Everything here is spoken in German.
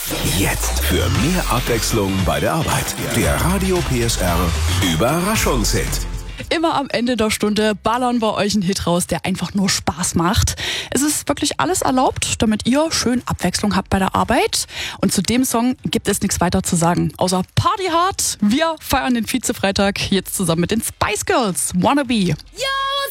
Jetzt für mehr Abwechslung bei der Arbeit. Der Radio PSR Überraschungshit. Immer am Ende der Stunde ballern wir euch einen Hit raus, der einfach nur Spaß macht. Es ist wirklich alles erlaubt, damit ihr schön Abwechslung habt bei der Arbeit. Und zu dem Song gibt es nichts weiter zu sagen, außer Party hard. Wir feiern den Vize-Freitag jetzt zusammen mit den Spice Girls. Wannabe. Yo!